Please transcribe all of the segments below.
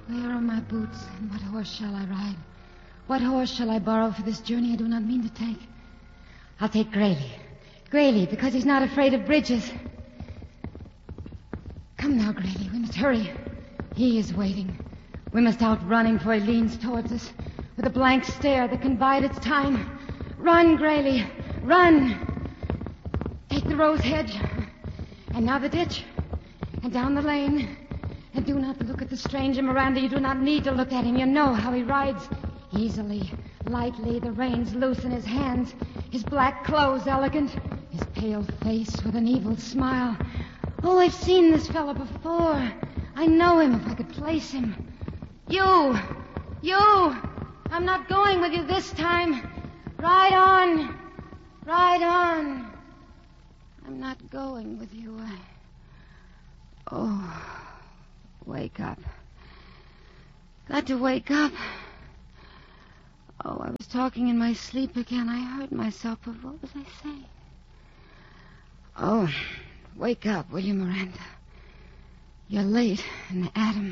Where are my boots, and what horse shall I ride? What horse shall I borrow for this journey I do not mean to take? I'll take Graley. Graley, because he's not afraid of bridges. Come now, Graley, we must hurry. He is waiting. We must outrun him before he leans towards us with a blank stare that can bide its time. Run, Graley, run. Take the rose hedge, and now the ditch, and down the lane. And do not look at the stranger, Miranda. You do not need to look at him. You know how he rides. Easily, lightly, the reins loose in his hands. His black clothes elegant. His pale face with an evil smile. Oh, I've seen this fellow before. I know him if I could place him. You! I'm not going with you this time. Ride on. I'm not going with you. Wake up. Got to wake up. Oh, I was talking in my sleep again. I heard myself, but what was I saying? Oh, wake up, will you, Miranda? You're late, and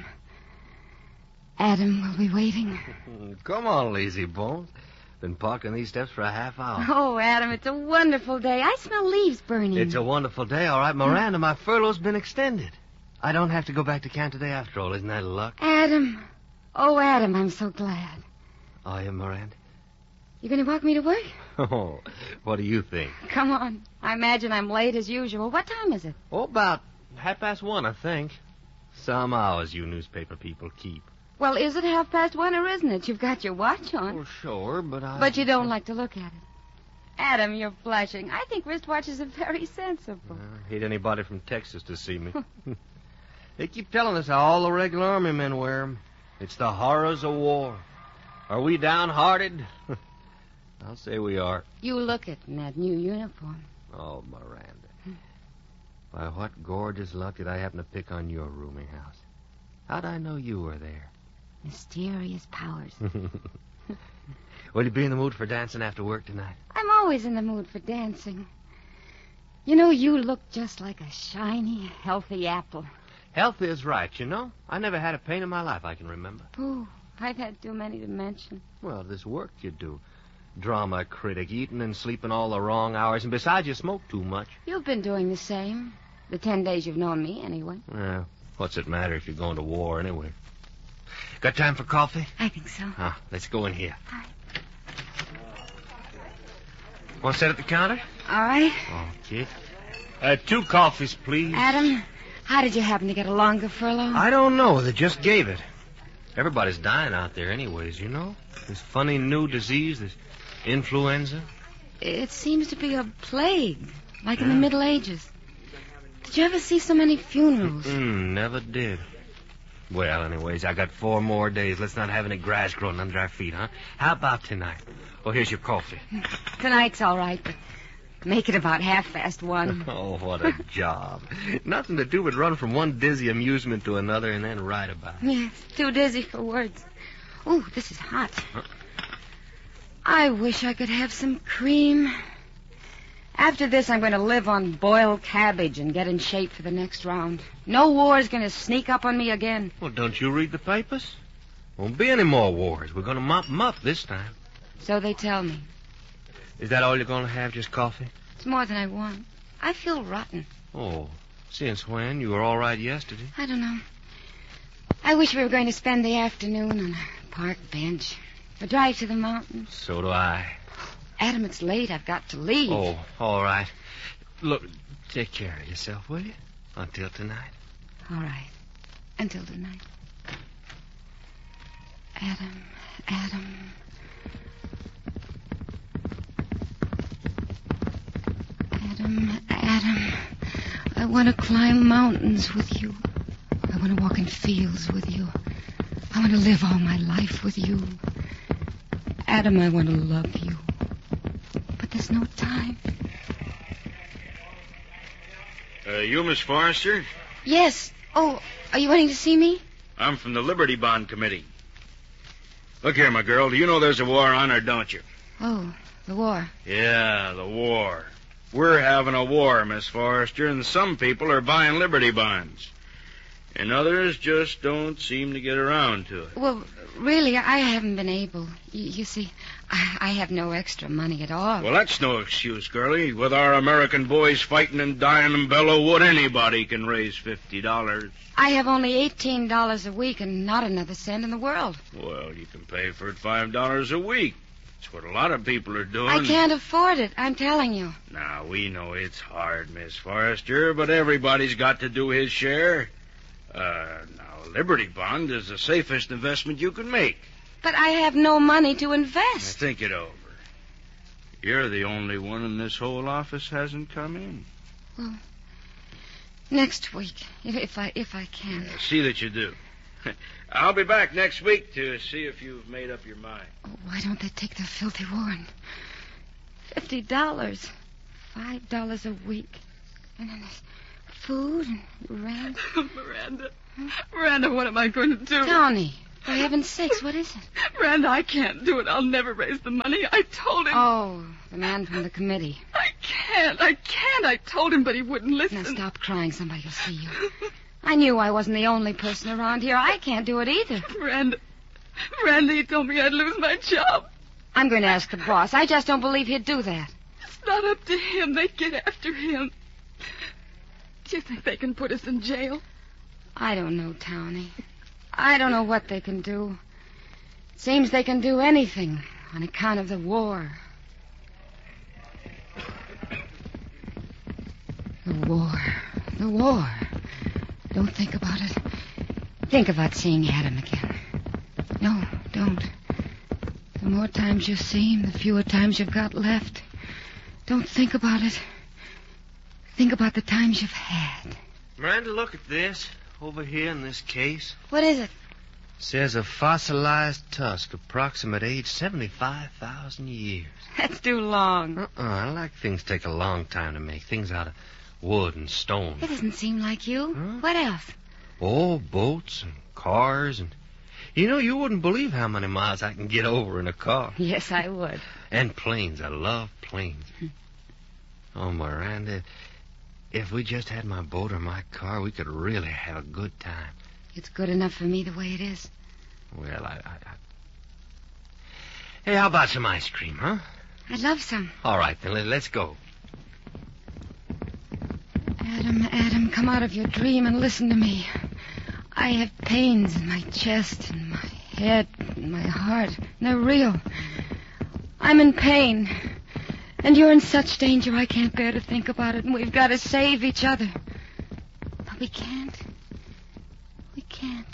Adam will be waiting. Come on, lazy bones. Been parking these steps for a half hour. Oh, Adam, it's a wonderful day. I smell leaves burning. It's a wonderful day, all right. Miranda, my furlough's been extended. I don't have to go back to camp today after all. Isn't that luck? Adam. Oh, Adam, I'm so glad. Are you, Miranda? You going to walk me to work? Oh, what do you think? Come on. I imagine I'm late as usual. What time is it? Oh, about 1:30, I think. Some hours you newspaper people keep. Well, is it 1:30 or isn't it? You've got your watch on. Oh, sure, but But you don't like to look at it. Adam, you're blushing. I think wristwatches are very sensible. Hate anybody from Texas to see me. They keep telling us how all the regular army men wear 'em. It's the horrors of war. Are we downhearted? I'll say we are. You look it in that new uniform. Oh, Miranda. By what gorgeous luck did I happen to pick on your rooming house? How'd I know you were there? Mysterious powers. Will you be in the mood for dancing after work tonight? I'm always in the mood for dancing. You know, you look just like a shiny, healthy apple. Health is right, you know. I never had a pain in my life I can remember. Ooh, I've had too many to mention. Well, this work you do. Drama critic, eating and sleeping all the wrong hours, and besides, you smoke too much. You've been doing the same. The 10 days you've known me, anyway. Well, what's it matter if you're going to war anyway? Got time for coffee? I think so. Let's go in here. All right. Want to sit at the counter? All right. Okay. 2 coffees, please. Adam, how did you happen to get a longer furlough? I don't know. They just gave it. Everybody's dying out there anyways, you know? This funny new disease, this influenza. It seems to be a plague, like in the Middle Ages. Did you ever see so many funerals? Never did. Well, anyways, I got 4 more days. Let's not have any grass growing under our feet, huh? How about tonight? Oh, here's your coffee. Tonight's all right, but make it about 1:30. Oh, what a job. Nothing to do but run from one dizzy amusement to another and then write about it. Yes, too dizzy for words. Oh, this is hot. I wish I could have some cream. After this, I'm going to live on boiled cabbage and get in shape for the next round. No war's going to sneak up on me again. Well, don't you read the papers? Won't be any more wars. We're going to mop them up this time. So they tell me. Is that all you're going to have, just coffee? It's more than I want. I feel rotten. Oh, since when? You were all right yesterday. I don't know. I wish we were going to spend the afternoon on a park bench. Or drive to the mountains. So do I. Adam, it's late. I've got to leave. Oh, all right. Look, take care of yourself, will you? Until tonight. All right. Until tonight. Adam. Adam, I want to climb mountains with you. I want to walk in fields with you. I want to live all my life with you. Adam, I want to love you. But there's no time. You, Miss Forrester? Yes. Oh, are you wanting to see me? I'm from the Liberty Bond Committee. Look here, my girl. Do you know there's a war on, or don't you? Oh, the war. Yeah, the war. We're having a war, Miss Forrester, and some people are buying Liberty bonds. and others just don't seem to get around to it. Well, really, I haven't been able. You see, I have no extra money at all. Well, that's no excuse, girlie. With our American boys fighting and dying in Bellewood, anybody can raise $50. I have only $18 a week and not another cent in the world. Well, you can pay for it $5 a week. That's what a lot of people are doing. I can't afford it, I'm telling you. Now, we know it's hard, Miss Forrester, but everybody's got to do his share. Now, Liberty Bond is the safest investment you can make. But I have no money to Now, invest. think it over. You're the only one in this whole office hasn't come in. Well, next week, if I can. See that you do. I'll be back next week to see if you've made up your mind. Oh, why don't they take the filthy Warren? $50. $5 a week. And then there's food and rent. Miranda, what am I going to do? Tony, for heaven's sakes, what is it? Miranda, I can't do it. I'll never raise the money. I told him. Oh, the man from the committee. I can't. I told him, but he wouldn't listen. Now stop crying. Somebody will see you. I knew I wasn't the only person around here. I can't do it either. Miranda, he told me I'd lose my job. I'm going to ask the boss. I just don't believe he'd do that. It's not up to him. They'd get after him. Do you think they can put us in jail? I don't know, Townie. I don't know what they can do. It seems they can do anything on account of the war. The war. Don't think about it. Think about seeing Adam again. No, don't. The more times you see him, the fewer times you've got left. Don't think about it. Think about the times you've had. Miranda, look at this. Over here in this case. What is it? It says a fossilized tusk, approximate age 75,000 years. That's too long. I like things take a long time to make. Things out of wood and stone. It doesn't seem like you. Huh? What else? Oh, boats and cars and... You know, you wouldn't believe how many miles I can get over in a car. Yes, I would. And planes. I love planes. Oh, Miranda, if we just had my boat or my car, we could really have a good time. It's good enough for me the way it is. Well, Hey, how about some ice cream, huh? I'd love some. All right, then, let's go. Adam, come out of your dream and listen to me. I have pains in my chest and my head and my heart. And they're real. I'm in pain. And you're in such danger I can't bear to think about it. And we've got to save each other. But we can't. We can't.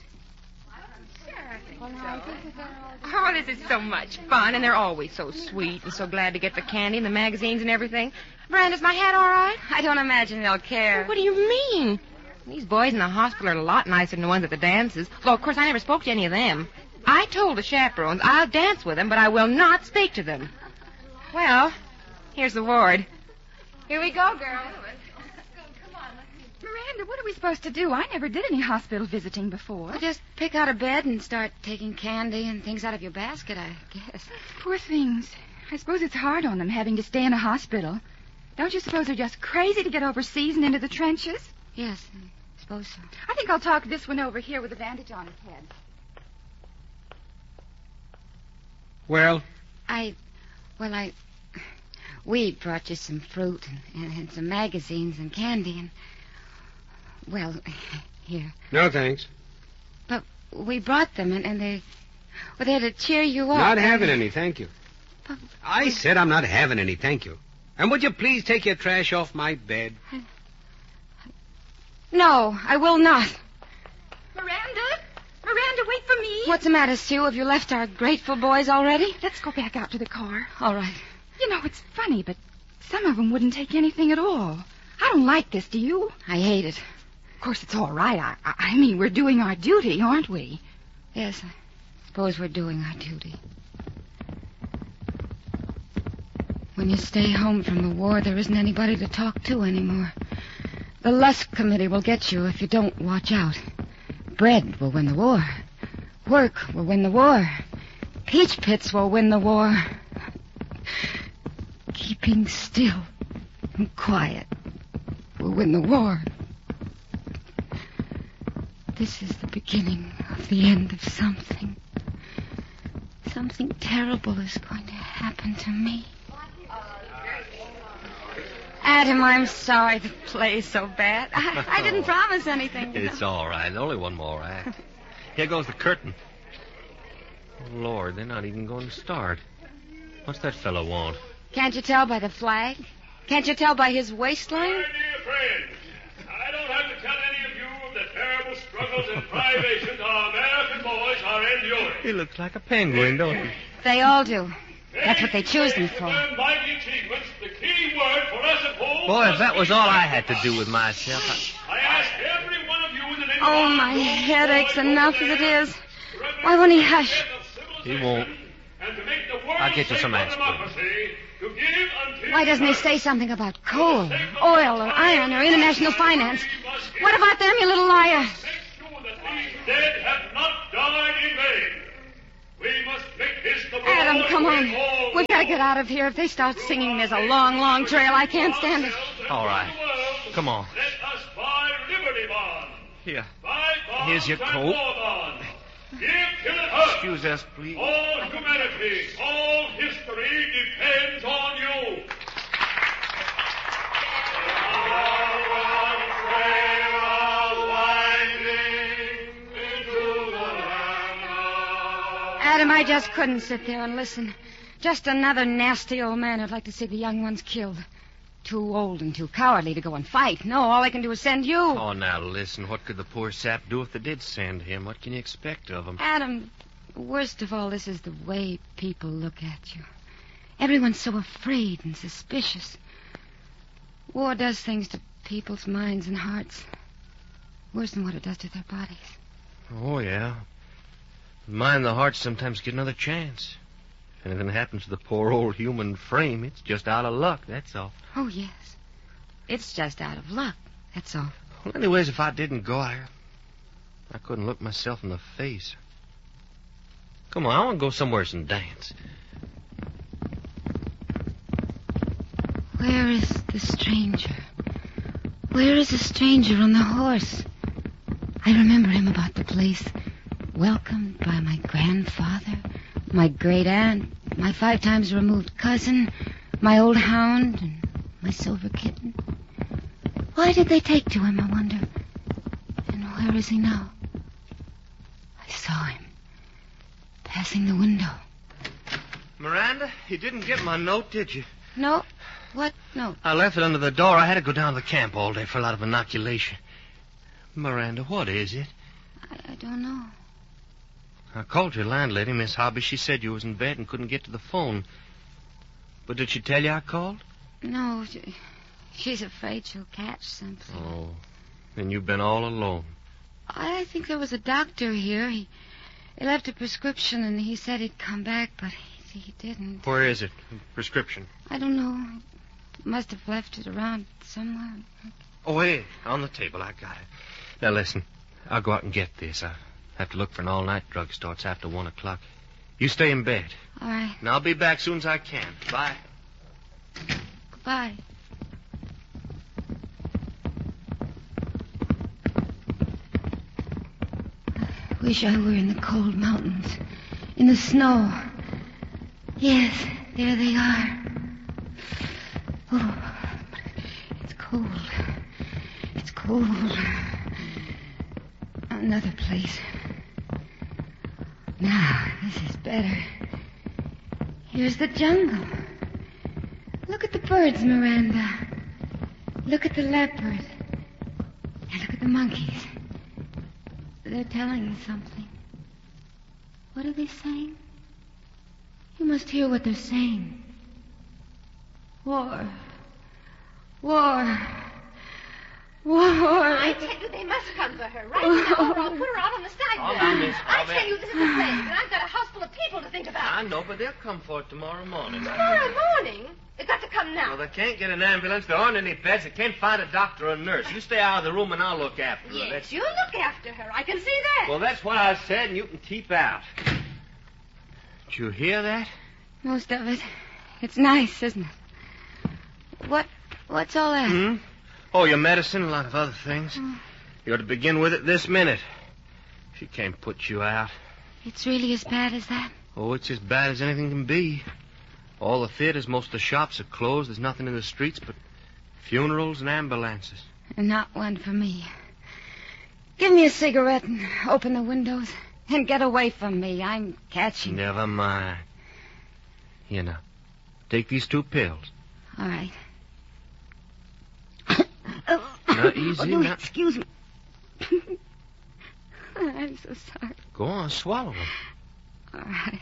Oh, this is so much fun, and they're always so sweet and so glad to get the candy and the magazines and everything. Miranda's my hat all right? I don't imagine they'll care. What do you mean? These boys in the hospital are a lot nicer than the ones at the dances. Though, of course, I never spoke to any of them. I told the chaperones I'll dance with them, but I will not speak to them. Well, here's the ward. Here we go, girls. Miranda, what are we supposed to do? I never did any hospital visiting before. Well, just pick out a bed and start taking candy and things out of your basket, I guess. Poor things. I suppose it's hard on them having to stay in a hospital. Don't you suppose they're just crazy to get overseas and into the trenches? Yes, I suppose so. I think I'll talk this one over here with a bandage on his head. Well? We brought you some fruit and some magazines and candy and... Well, here. No, thanks. But we brought them and they're to cheer you up. Not having any, thank you. But I said I'm not having any, thank you. And would you please take your trash off my bed? No, I will not. Miranda, wait for me. What's the matter, Sue? Have you left our grateful boys already? Let's go back out to the car. All right. You know, it's funny, but some of them wouldn't take anything at all. I don't like this, do you? I hate it. Of course, it's all right. I mean, we're doing our duty, aren't we? Yes, I suppose we're doing our duty. When you stay home from the war, there isn't anybody to talk to anymore. The Lusk Committee will get you if you don't watch out. Bread will win the war. Work will win the war. Peach pits will win the war. Keeping still and quiet will win the war. This is the beginning of the end of something. Something terrible is going to happen to me. Adam, I'm sorry the play's so bad. I didn't promise anything. It's all right. Only one more act. Here goes the curtain. Oh, Lord, they're not even going to start. What's that fellow want? Can't you tell by the flag? Can't you tell by his waistline? My dear friends, I don't have to tell any of you of the terrible struggles and privations our American boys are enduring. He looks like a penguin, don't he? They all do. That's what they choose them for. Mighty achievements, the key word for us at home. Boy, if that was all I had to do with myself, I ask every one of you in the name Oh, of my head aches enough as it is. Why won't he hush? He won't. I'll get you some aspirin. Why doesn't he say something about coal, oil, or iron, or international finance? What about them, you little liar? Make sure that these dead have not died in vain. We must make this the Adam, world come on. we all We've got to get out of here. If they start singing, there's a long, long trail. I can't stand it. All right. Come on. Let us buy Liberty Bond. Here. Buy bonds Here's your and coat. war bonds. Give Killenhurst. Excuse us, please. All humanity, all history depends on you. Adam, I just couldn't sit there and listen. Just another nasty old man who'd like to see the young ones killed. Too old and too cowardly to go and fight. No, all they can do is send you. Oh, now listen. What could the poor sap do if they did send him? What can you expect of him? Adam, worst of all, this is the way people look at you. Everyone's so afraid and suspicious. War does things to people's minds and hearts. Worse than what it does to their bodies. Oh, yeah. The mind and the heart sometimes get another chance. If anything happens to the poor old human frame, it's just out of luck, that's all. Oh, yes. It's just out of luck, that's all. Well, anyways, if I didn't go, I couldn't look myself in the face. Come on, I want to go somewhere and dance. Where is the stranger? Where is the stranger on the horse? I remember him about the place. Welcomed by my grandfather, my great-aunt, my 5 times removed cousin, my old hound, and my silver kitten. Why did they take to him, I wonder? And where is he now? I saw him passing the window. Miranda, you didn't get my note, did you? No? What note? I left it under the door. I had to go down to the camp all day for a lot of inoculation. Miranda, what is it? I don't know. I called your landlady, Miss Hobby. She said you was in bed and couldn't get to the phone. But did she tell you I called? No, she's afraid she'll catch something. Oh, then you've been all alone. I think there was a doctor here. He left a prescription and he said he'd come back, but he didn't. Where is it? Prescription. I don't know. He must have left it around somewhere. Oh, wait. On the table. I got it. Now, listen. I'll go out and get this. I have to look for an all-night drugstore. It's after 1 o'clock. You stay in bed. All right. And I'll be back soon as I can. Bye. Goodbye. I wish I were in the cold mountains. In the snow. Yes, there they are. Oh, but it's cold. It's cold. Another place. Now, this is better. Here's the jungle. Look at the birds, Miranda. Look at the leopard. And look at the monkeys. They're telling you something. What are they saying? You must hear what they're saying. War. War. War. I tell you, they must come for her right now, or I'll put her out on the sidewalk. All right, Miss I Bobby. tell you, this is a plague, and I've got a house full of people to think about. I know, but they'll come for it tomorrow morning. Tomorrow morning? They've got to come now. Well, they can't get an ambulance. There aren't any beds. They can't find a doctor or a nurse. You stay out of the room and I'll look after her. Yes, That's... you look after her. I can see that. Well, that's what I said, and you can keep out. Did you hear that? Most of it. It's nice, isn't it? What's all that? Oh, your medicine, a lot of other things. You ought to begin with it this minute. She can't put you out. It's really as bad as that? Oh, it's as bad as anything can be. All the theaters, most of the shops are closed. There's nothing in the streets but funerals and ambulances. And not one for me. Give me a cigarette and open the windows. And get away from me. I'm catching. Never mind. Here now. Take these 2 pills. All right. Now, easy. Oh, now. excuse me. I'm so sorry. Go on, swallow them. All right.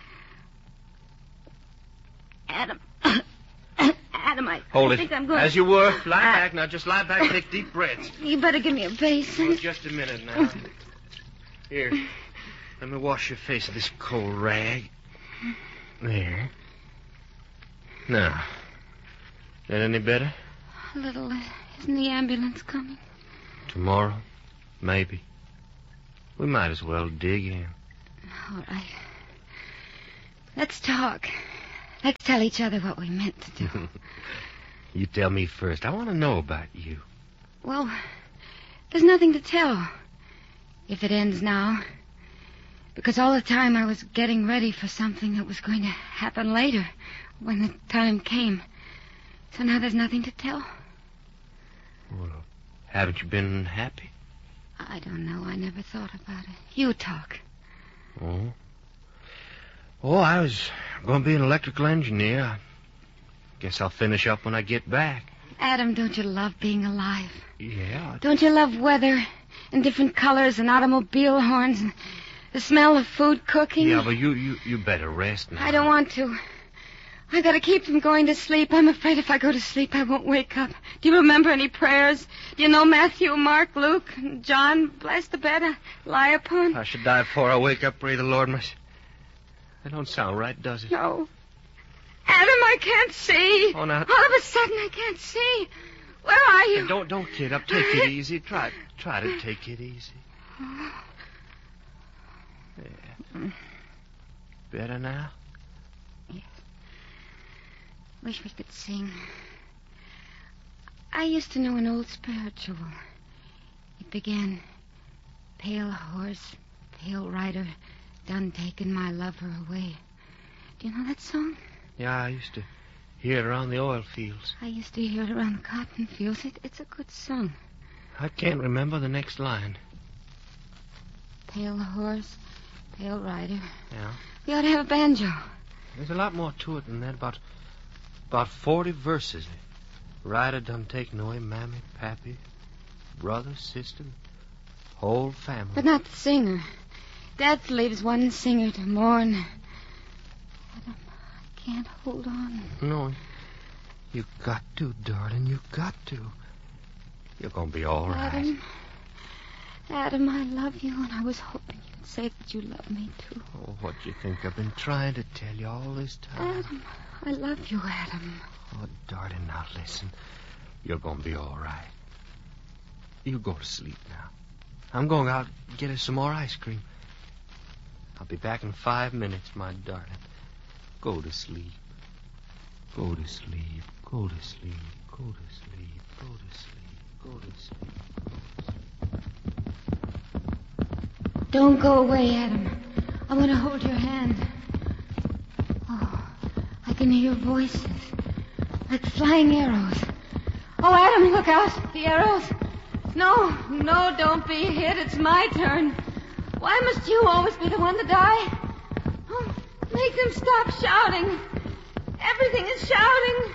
Adam. Adam, I Hold think it. I'm going. As you were. Lie back now. Just lie back and take deep breaths. You better give me a basin. Oh, just a minute now. Here. Let me wash your face with this cold rag. There. Now. That any better? A little. Isn't the ambulance coming? Tomorrow? Maybe. We might as well dig in. All right. Let's talk. Let's tell each other what we meant to do. You tell me first. I want to know about you. Well, there's nothing to tell. If it ends now. Because all the time I was getting ready for something that was going to happen later, when the time came. So now there's nothing to tell. Well, haven't you been happy? I don't know. I never thought about it. You talk. Oh? Oh, I was going to be an electrical engineer. I guess I'll finish up when I get back. Adam, don't you love being alive? Yeah. Don't you love weather and different colors and automobile horns and the smell of food cooking? Yeah, but you better rest now. I don't want to. I gotta keep from going to sleep. I'm afraid if I go to sleep, I won't wake up. Do you remember any prayers? Do you know Matthew, Mark, Luke, and John? Bless the bed I lie upon. I should die before I wake up, pray the Lord. That don't sound right, does it? No. Adam, I can't see. Oh, now. All of a sudden, I can't see. Where are you? Hey, don't kid up. Take it easy. Try to take it easy. There. Better now? Yes. Wish we could sing. I used to know an old spiritual. It began, pale horse, pale rider, done taking my lover away. Do you know that song? Yeah, I used to hear it around the oil fields. I used to hear it around the cotton fields. It's a good song. I can't remember the next line. Pale horse, pale rider. Yeah? We ought to have a banjo. There's a lot more to it than that. About 40 verses. Rider done taken away mammy, pappy, brother, sister, whole family. But not the singer. Death leaves one singer to mourn. Adam, I can't hold on. No, you got to, darling. You got to. You're gonna be all right. Adam, I love you, and I was hoping you'd say that you love me, too. Oh, what do you think I've been trying to tell you all this time? Adam, I love you, Adam. Oh, darling, now listen. You're gonna be all right. You go to sleep now. I'm going out to get us some more ice cream. I'll be back in 5 minutes, my darling. Go to sleep. Go to sleep. Go to sleep. Go to sleep. Go to sleep. Go to sleep. Don't go away, Adam. I want to hold your hand. Oh, I can hear voices. Like flying arrows. Oh, Adam, look out. The arrows. No, don't be hit. It's my turn. Why must you always be the one to die? Oh, make them stop shouting. Everything is shouting.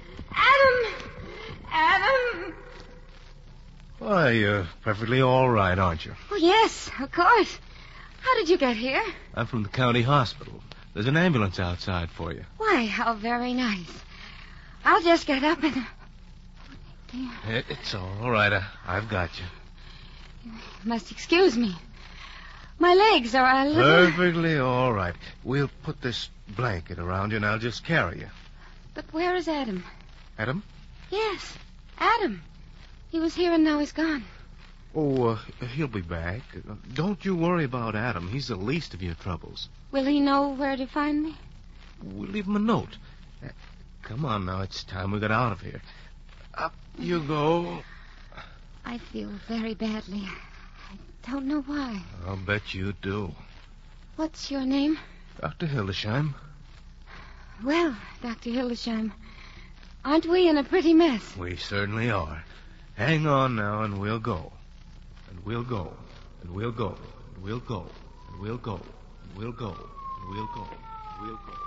Adam. Why, you're perfectly all right, aren't you? Oh, yes, of course. How did you get here? I'm from the county hospital. There's an ambulance outside for you. Why, how very nice. I'll just get up and... Oh, dear. It's all right. I've got you. You must excuse me. My legs are a little... Perfectly all right. We'll put this blanket around you, and I'll just carry you. But where is Adam? Adam? Yes, Adam. He was here and now he's gone. Oh, he'll be back. Don't you worry about Adam. He's the least of your troubles. Will he know where to find me? We'll leave him a note. Come on now. It's time we got out of here. Up you go. I feel very badly. don't know why. I'll bet you do. What's your name? Dr. Hildesheim. Well, Dr. Hildesheim, aren't we in a pretty mess? We certainly are. Hang on now, and we'll go. And we'll go. And we'll go. And we'll go. And we'll go. And we'll go. And we'll go. And we'll go.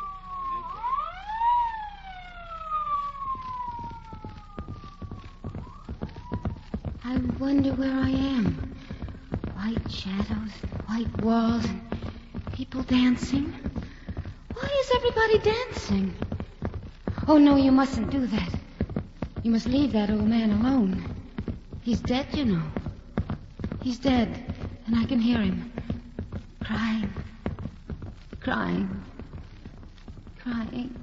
I wonder where I am. White shadows, white walls, and people dancing. Why is everybody dancing? Oh, no, you mustn't do that. You must leave that old man alone. He's dead, you know. He's dead, and I can hear him. Crying. Crying. Crying.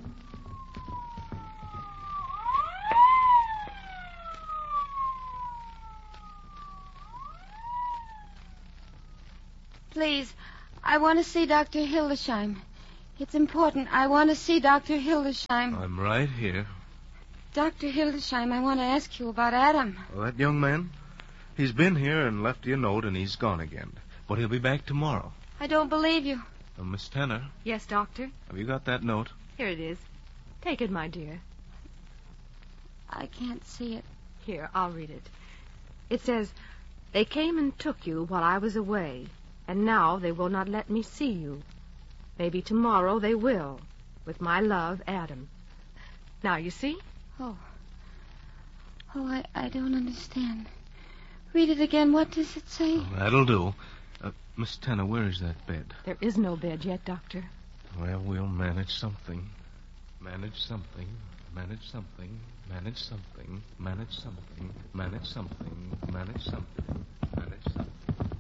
Please, I want to see Dr. Hildesheim. It's important. I want to see Dr. Hildesheim. I'm right here. Dr. Hildesheim, I want to ask you about Adam. Well, that young man? He's been here and left you a note, and he's gone again. But he'll be back tomorrow. I don't believe you. Miss Tanner, Yes, Doctor. have you got that note? Here it is. Take it, my dear. I can't see it. Here, I'll read it. It says, "They came and took you while I was away, and now they will not let me see you. Maybe tomorrow they will. With my love, Adam." Now, you see? Oh, I don't understand. Read it again. What does it say? That'll do. Miss Tanner, where is that bed? There is no bed yet, Doctor. Well, we'll manage something. Manage something. Manage something. Manage something. Manage something. Manage something. Manage something. Manage something.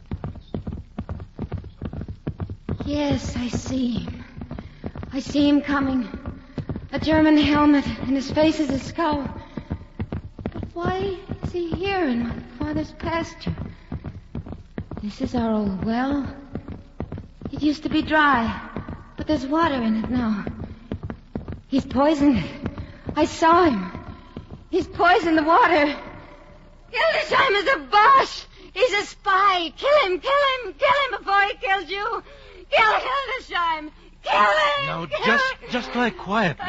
Yes, I see him. I see him coming. A German helmet, and his face is a skull. But why is he here in my father's pasture? This is our old well. It used to be dry, but there's water in it now. He's poisoned it. I saw him. He's poisoned the water. Hildesheim is a Boche. He's a spy. Kill him, kill him, kill him before he kills you. Kill Hildesheim. Kill him. Now, kill just lie quietly.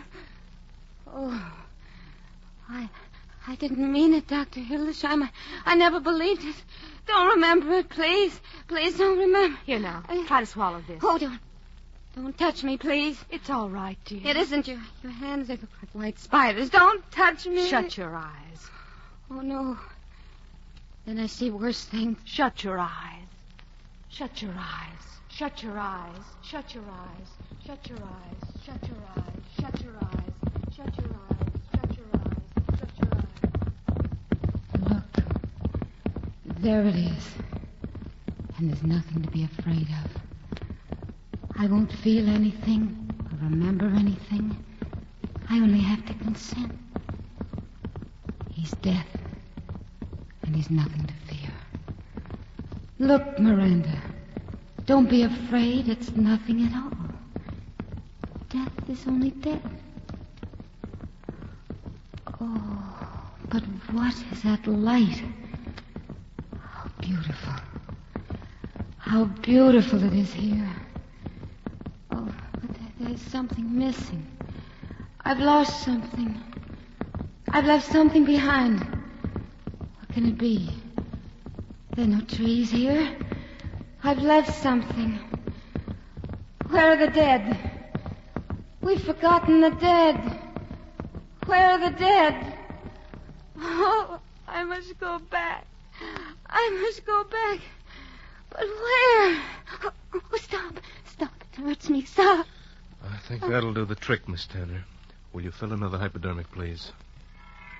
I didn't mean it, Dr. Hildesheim. I never believed it. Don't remember it, please. Please don't remember. Here now, try to swallow this. Oh, don't touch me, please. It's all right, dear. It isn't. Your hands, they look like white spiders. Don't touch me. Shut your eyes. Oh, no. Then I see worse things. Shut your eyes. Shut your eyes. Shut your eyes. Shut your eyes. Shut your eyes. Shut your eyes. Shut your eyes. Shut your eyes. Shut your eyes. Shut your eyes. Look. There it is. And there's nothing to be afraid of. I won't feel anything or remember anything. I only have to consent. He's death. And he's nothing to fear. Look, Miranda. Don't be afraid. It's nothing at all. Death is only death. Oh, but what is that light? How beautiful. How beautiful it is here. Oh, but there's something missing. I've lost something. I've left something behind. What can it be? There are no trees here. I've left something. Where are the dead? We've forgotten the dead. Where are the dead? Oh, I must go back. I must go back. But where? Oh, stop. Stop. It hurts me. Stop. I think that'll do the trick, Miss Tanner. Will you fill another hypodermic, please?